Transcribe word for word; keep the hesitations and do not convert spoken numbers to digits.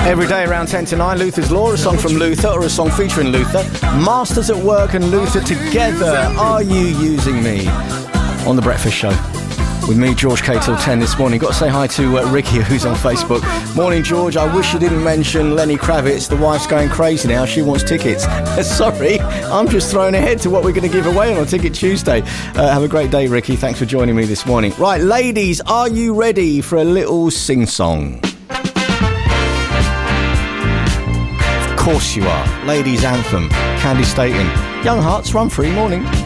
Every day around ten to nine, Luther's Law, a song from Luther or a song featuring Luther. Masters at Work and Luther together. Are you using me? On The Breakfast Show. With me, George K, till ten this morning. Got to say hi to uh, Ricky, who's on Facebook. Morning, George. I wish you didn't mention Lenny Kravitz. The wife's going crazy now. She wants tickets. Sorry, I'm just throwing ahead to what we're going to give away on Ticket Tuesday. Uh, have a great day, Ricky. Thanks for joining me this morning. Right, ladies, are you ready for a little sing-song? Of course you are. Ladies' Anthem. Candy Staten. Young Hearts, Run Free. Morning.